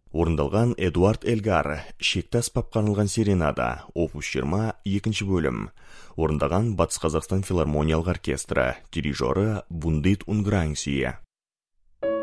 Орындалған Эдуард Элгар, шекті аспапқа арналған серенада, опус 20, екінші бөлім. Орындаған Батыс Қазақстан филармониялық оркестрі, дирижері Бундит Унграңсия.